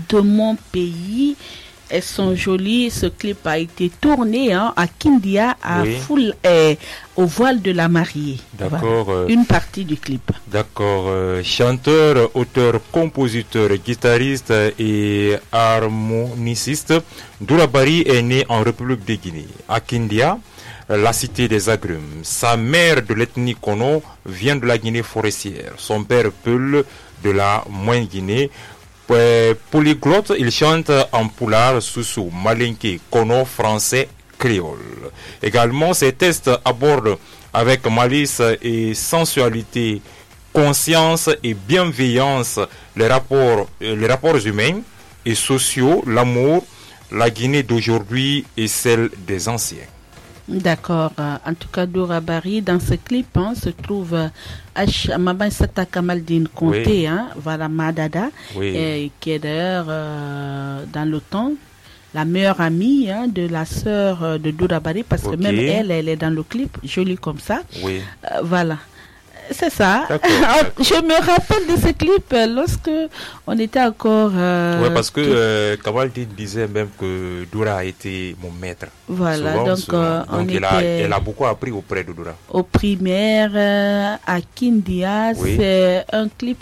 de mon pays. Elles sont jolies. Ce clip a été tourné à Kindia, au voile de la mariée. D'accord. Voilà. Une partie du clip. D'accord. Chanteur, auteur, compositeur, guitariste et harmoniciste, Doura Bari est né en République de Guinée, à Kindia, la cité des agrumes. Sa mère, de l'ethnie Kono, vient de la Guinée forestière. Son père, Peul, de la Moyenne Guinée. Polyglotte, il chante en pulaar, soussou, malinké, kono, français, créole. Également, ses textes abordent avec malice et sensualité, conscience et bienveillance les rapports humains et sociaux, l'amour, la Guinée d'aujourd'hui et celle des anciens. D'accord. En tout cas, Doura Bari, dans ce clip, se trouve Maman Sata Kamaldine Conté, voilà Madada, qui est d'ailleurs dans le temps la meilleure amie de la sœur de Doura Bari, parce que même elle est dans le clip, jolie comme ça. Voilà. C'est ça. D'accord. Je me rappelle de ce clip lorsque on était encore... oui, parce que Kamaldine disait même que Doura a été mon maître. Voilà, donc elle a beaucoup appris auprès de Doura. Au primaire, à Kindia, c'est un clip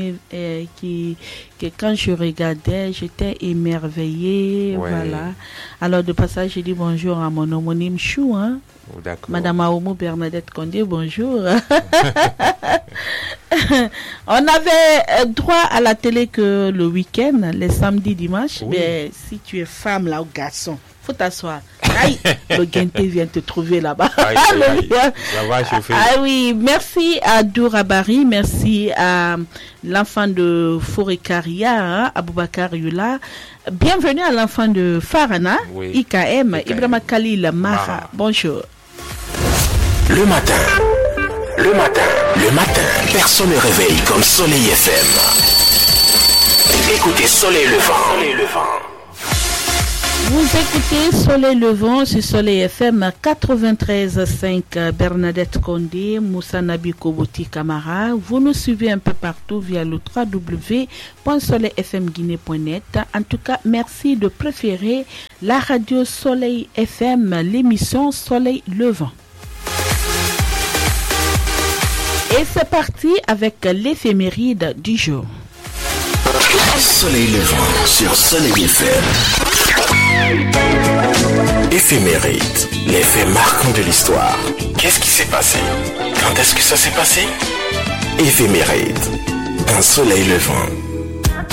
que quand je regardais, j'étais émerveillée. Voilà. Alors, de passage, j'ai dit bonjour à mon homonyme Chou, Madame Aoumou Bernadette Condé, bonjour. On avait droit à la télé que le week-end, les samedis, dimanches. Mais si tu es femme là ou garçon, faut t'asseoir. Aïe, le Guinté vient te trouver là-bas. Aïe, ça va chauffer. Ah oui, merci à Doura Bari, merci à l'enfant de Forekaria, Aboubakar Yula. Bienvenue à l'enfant de Farana, IKM, Ibrahima Khalil Maha. Bonjour. Le matin, personne ne réveille comme Soleil FM. Écoutez Soleil Levant. Vous écoutez Soleil Levant sur Soleil FM 93.5. Bernadette Condé, Moussa Nabi Koboti Kamara. Vous nous suivez un peu partout via le www.soleilfmguinée.net. En tout cas, merci de préférer la radio Soleil FM, l'émission Soleil Levant. Et c'est parti avec l'éphéméride du jour. Soleil Levant sur Soleil FM. Éphéméride, les faits marquants de l'histoire. Qu'est-ce qui s'est passé? Quand est-ce que ça s'est passé? Éphéméride, un Soleil Levant.